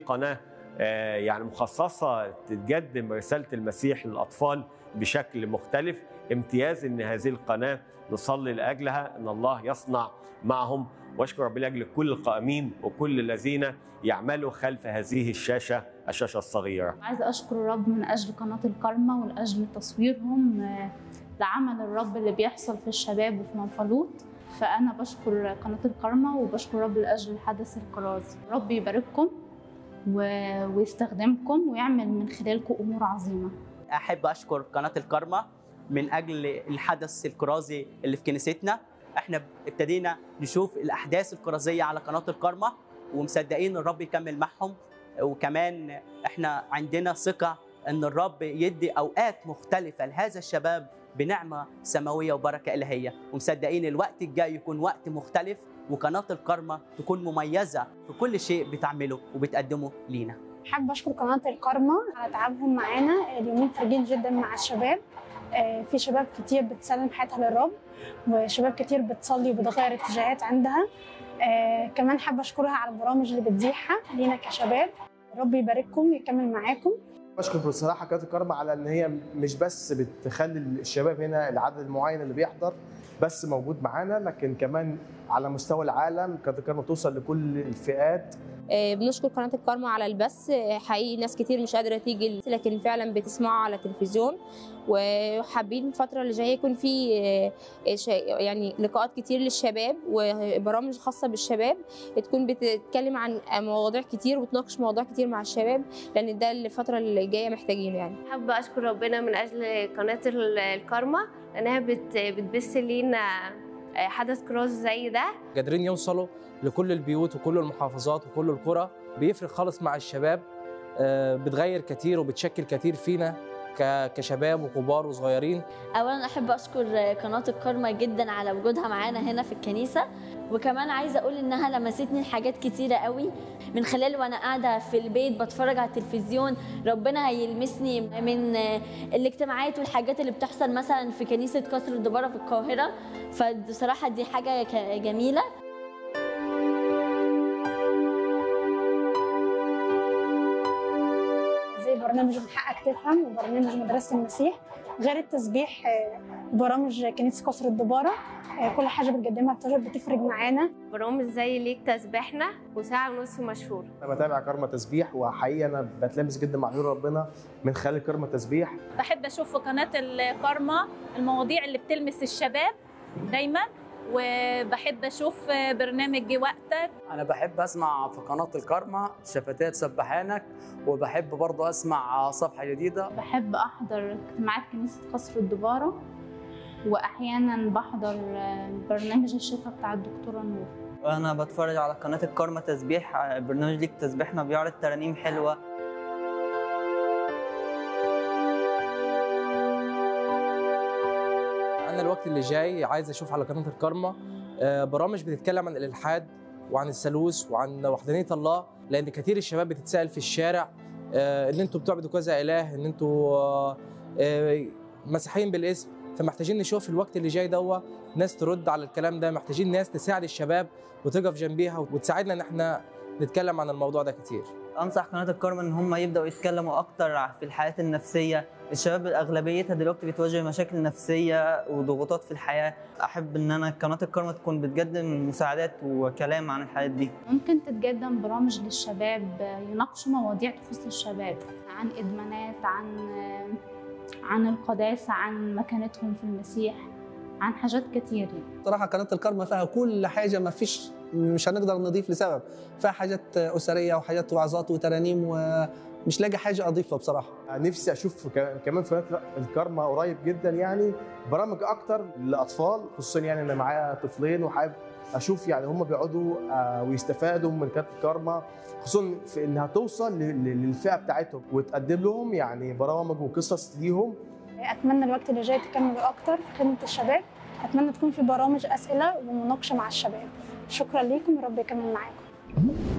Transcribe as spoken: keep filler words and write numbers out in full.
قناة آه، يعني مخصصة تقدم رسالة المسيح للأطفال بشكل مختلف. امتياز ان هذه القناة نصلي لأجلها ان الله يصنع معهم، واشكر ربنا لاجل كل القائمين وكل الذين يعملوا خلف هذه الشاشة الشاشة الصغيرة. عايزة أشكر الرب من أجل قناة الكارما ولأجل تصويرهم لعمل الرب اللي بيحصل في الشباب وفي منفلوط. فأنا بشكر قناة الكارما وبشكر الرب لأجل الحدث الكرازي. الرب يبارككم ويستخدمكم ويعمل من خلالكم أمور عظيمة. أحب أشكر قناة الكارما من أجل الحدث الكرازي اللي في كنيستنا. احنا ابتدينا نشوف الأحداث الكرازية على قناة الكارما ومصدقين الرب يكمل معهم، وكمان احنا عندنا ثقة ان الرب يدي أوقات مختلفة لهذا الشباب بنعمة سماوية وبركة إلهية، ومصدقين الوقت الجاي يكون وقت مختلف وقناة الكارما تكون مميزة في كل شيء بتعمله وبتقدمه لينا. حابة أشكر قناة الكارما على تعبهم معانا اليومين فارقين جدا مع الشباب. في شباب كتير بتسلم حياتها للرب، وشباب كتير بتصلي وبتغير اتجاهات عندها. كمان حابة أشكرها على البرامج اللي بتذيعها لينا كشباب. الرب يبارككم ويكمل معاكم. بشكر بصراحه قناه الكارما على ان هي مش بس بتخلي الشباب هنا العدد المعين اللي بيحضر بس موجود معانا، لكن كمان على مستوى العالم قناه الكارما توصل لكل الفئات. بنشكر قناة الكارما على البث. حقيقي ناس كتير مش قادرة تيجي لكن فعلا بتسمعوا على التلفزيون، وحابين الفترة اللي جاية يكون في يعني لقاءات كتير للشباب وبرامج خاصة بالشباب تكون بتتكلم عن مواضيع كتير وتناقش مواضيع كتير مع الشباب، لأن ده الفترة اللي جاية محتاجينه. يعني حابة أشكر ربنا من أجل قناة الكارما لأنها بتبث لينا حدث كراز زي ده. قادرين يوصلوا لكل البيوت وكل المحافظات وكل القرى، بيفرق خالص مع الشباب، بتغير كتير وبتشكل كتير فينا كشباب وكبار وصغيرين. اولا احب اشكر قناه الكارما جدا على وجودها معانا هنا في الكنيسه، وكمان عايزه اقول انها لمستني حاجات كتيره قوي من خلال وانا قاعده في البيت بتفرج على التلفزيون. ربنا هيلمسني من الاجتماعات والحاجات اللي بتحصل مثلا في كنيسه قصر الدباره في القاهره، فبصراحه دي حاجه جميله. برنامج من حقك تفهم وبرنامج مدرسة المسيح، غير التسبيح برامج كنيسة قصر الدبارة، كل حاجة بتقدمها بتفرق معانا. برامج زي ليك تسبيحنا وساعة ونص مشهور. أنا بتابع كارما تسبيح، وحقيقة أنا بتلمس جدا مع نور ربنا من خلال كارما تسبيح. بحب أشوف في قناة الكارما المواضيع اللي بتلمس الشباب دايما، وبحب اشوف برنامج وقتك. انا بحب اسمع في قناه الكارما شفتات سبحانك، وبحب برضه اسمع صفحه جديده. بحب احضر اجتماعات كنيسه قصر الدباره، واحيانا بحضر برنامج الشفاء بتاع الدكتوره نور. انا بتفرج على قناه الكارما تسبيح، برنامج ليك تسبيحنا بيعرض ترانيم حلوه. أنا الوقت اللي جاي عايز أشوف على قناة الكارما برامج بتتكلم عن الإلحاد وعن الثالوث وعن وحدانية الله، لأن كثير الشباب بتتسأل في الشارع إن أنتوا بتعبدوا كذا إله، إن أنتوا مسيحيين بالاسم. فمحتاجين نشوف الوقت اللي جاي دوا ناس ترد على الكلام ده، محتاجين ناس تساعد الشباب وتقف جنبيها وتساعدنا إن إحنا نتكلم عن الموضوع ده كتير. أنصح قناة الكارما إن هم يبدأوا يتكلموا أكتر في الحياة النفسية. الشباب أغلبيتها دلوقتي بتواجه مشاكل نفسية وضغوطات في الحياة. أحب إن أنا قناة الكارما تكون بتقدم مساعدات وكلام عن الحياة دي. ممكن تتقدم برامج للشباب يناقشوا مواضيع تخص الشباب، عن إدمانات، عن عن القداسة، عن مكانتهم في المسيح، عن حاجات كتير. صراحة قناة الكارما فيها كل حاجة، ما فيش مش هنقدر نضيف لسبب، فيها حاجات أسرية وحاجات وعظات وترانيم، ومش لاقي حاجة أضيفها بصراحة. نفسي أشوف كمان في قناة الكارما قريب جدا يعني برامج أكتر للأطفال، خصوصا يعني أنا معايا طفلين وحابب أشوف يعني هم بيقعدوا ويستفادوا من قناة الكارما، خصوصا في إنها توصل للفئة بتاعتهم وتقدم لهم يعني برامج وقصص ليهم. أتمنى الوقت اللي جاي تكملوا أكتر في خدمة الشباب، أتمنى تكون في برامج أسئلة ومناقشة مع الشباب. شكرا لكم، رب يكمل معاكم.